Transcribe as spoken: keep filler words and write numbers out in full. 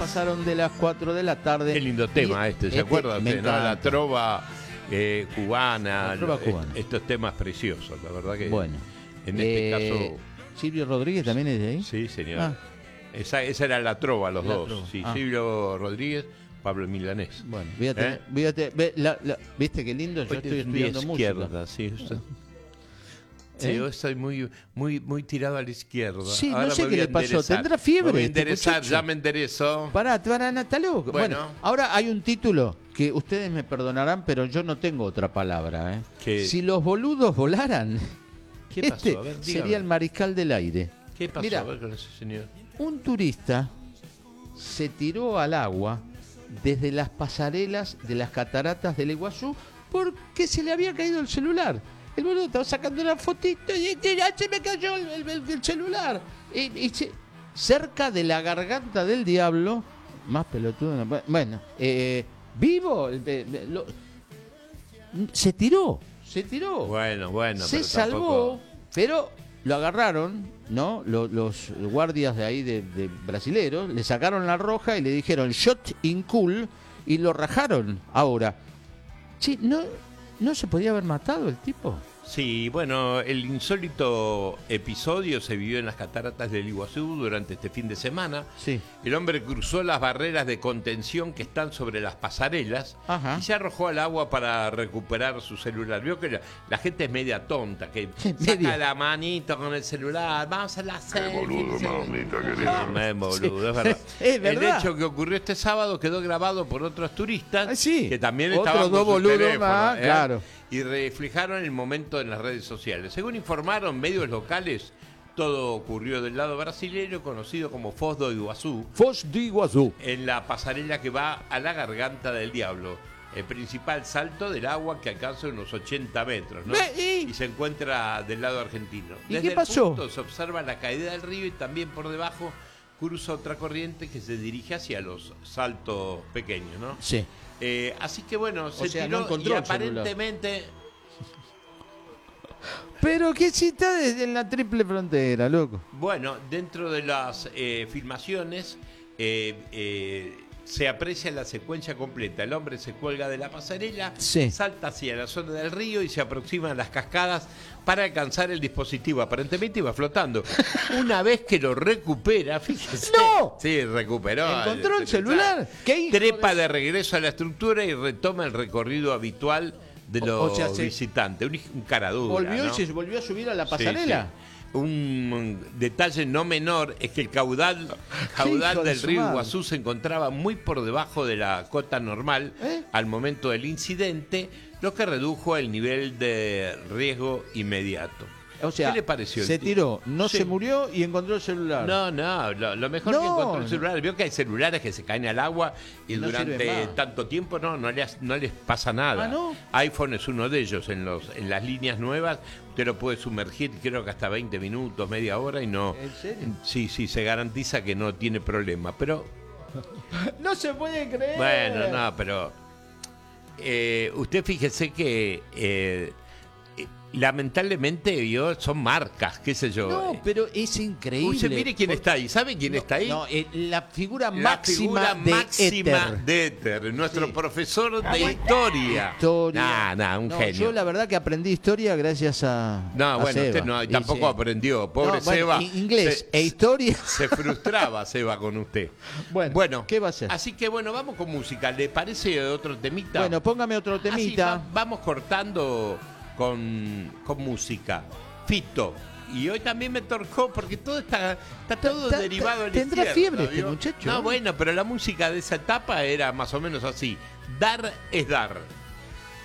pasaron de las cuatro de la tarde. Qué lindo tema y este, ¿se este acuerdan? me ¿no? La encanta. trova eh, cubana, La trova lo- cubana. est- estos temas preciosos, la verdad que Bueno. en este Eh, caso... Silvio Rodríguez también es de ahí. Sí, señor. Ah. Esa, esa era la trova, los La dos. trova. Sí, Ah. Silvio Rodríguez, Pablo Milanés. Bueno, fíjate, ¿Eh? fíjate, ve, la- la- viste qué lindo, yo Hoy estoy de estudiando música. izquierda, sí. Usted. Sí, ¿Eh? yo estoy muy, muy, muy tirado a la izquierda. Sí, no Ahora sé me qué voy a le pasó. enderezar. ¿Tendrá fiebre Me voy a este enderezar, muchacho? ya me enderezo. Pará, te van a está loco. Bueno. Bueno. ahora hay un título que ustedes me perdonarán, pero yo no tengo otra palabra. ¿eh? ¿Qué? Si los boludos volaran, ¿Qué pasó? este A ver, dígame. sería el mariscal del aire. ¿Qué pasó Mirá. a ver con ese señor? Un turista se tiró al agua desde las pasarelas de las cataratas del Iguazú porque se le había caído el celular. El boludo estaba sacando una fotito y ya se me cayó el, el- el- el celular. Y, y se- cerca de la garganta del diablo, más pelotudo. no- Bueno, eh, vivo, eh, eh, lo- se tiró, se tiró. Bueno, bueno. se pero salvó, tampoco- pero lo agarraron, ¿no? Lo- Los, guardias de ahí de, de brasileros le sacaron la roja y le dijeron shot in cool y lo rajaron. Ahora, sí, no, no se podía haber matado el tipo. Sí, bueno, el insólito episodio se vivió en las cataratas del Iguazú durante este fin de semana. Sí. El hombre cruzó las barreras de contención que están sobre las pasarelas Ajá. y se arrojó al agua para recuperar su celular. Vio que la, la gente es media tonta, que Sí, saca media. la manito con el celular, vamos a la selfie. boludo, sí. mamita querida. No, es boludo, es verdad. Es verdad. El hecho que ocurrió este sábado quedó grabado por otros turistas Ah, sí. que también Otros estaban con dos sus boludos teléfonos, más, ¿eh? claro. Y reflejaron el momento en las redes sociales. Según informaron medios locales, todo ocurrió del lado brasileño, conocido como Foz do Iguazú, Foz do Iguazú. en la pasarela que va a la garganta del diablo. El principal salto del agua que alcanza unos ochenta metros, ¿no? Ve, ¿y? Y se encuentra del lado argentino. ¿Y Desde qué el pasó? punto se observa la caída del río y también por debajo cruza otra corriente que se dirige hacia los saltos pequeños, ¿no? Sí. Eh, así que bueno, se sea, tiró no encontró y el celular. aparentemente... Pero que si está desde en la triple frontera, loco. Bueno, dentro de las eh, filmaciones eh, eh, se aprecia la secuencia completa. El hombre se cuelga de la pasarela, Sí. salta hacia la zona del río y se aproxima a las cascadas para alcanzar el dispositivo. Aparentemente iba flotando. Una vez que lo recupera, fíjese. ¡No! Sí, recuperó. ¿Encontró el celular? ¿Qué hijo Trepa de- de regreso a la estructura y retoma el recorrido habitual de O- los o sea, se- visitantes. Un, un cara dura, Volvió ¿no? y se volvió a subir a la Sí, pasarela. sí. Un detalle no menor es que el caudal, caudal Hijo de del su río madre. Iguazú se encontraba muy por debajo de la cota normal ¿Eh? al momento del incidente, lo que redujo el nivel de riesgo inmediato. O sea, ¿Qué le pareció el se tipo? tiró, no Sí. se murió y encontró el celular. No, no, lo, lo mejor No, que encontró el no. celular. Vio que hay celulares que se caen al agua y No durante sirven más. tanto tiempo no, no, les, no les pasa nada. Ah, ¿no? iPhone es uno de ellos. En, los, en las líneas nuevas usted lo puede sumergir, creo que hasta veinte minutos, media hora y no. ¿En serio? Sí, sí, se garantiza que no tiene problema. Pero, No se puede creer. bueno, no, pero eh, usted fíjese que eh, eh, lamentablemente vio, son marcas, qué sé yo. No, pero es increíble. Usted mire quién está ahí. ¿Sabe quién No, está ahí? No, eh, la figura La máxima figura de máxima éter. de éter, nuestro Sí. profesor de historia. Historia. Nah, nah, un No, genio. Yo la verdad que aprendí historia gracias a. No, a bueno, Seba. usted no, Y tampoco sí. aprendió. Pobre No, bueno, Seba. in- Inglés se, e historia. se frustraba Seba con usted. Bueno, ¿qué va a hacer? Así que bueno, vamos con música. ¿Le parece otro temita? Bueno, póngame otro Así, temita. va- vamos cortando con, con música. Fito. Y hoy también me torcó porque todo está, está todo Ta- ta- derivado en la tendrá izquierda, fiebre este ¿vio? muchacho, No, ¿no? bueno, pero la música de esa etapa era más o menos así. Dar es dar.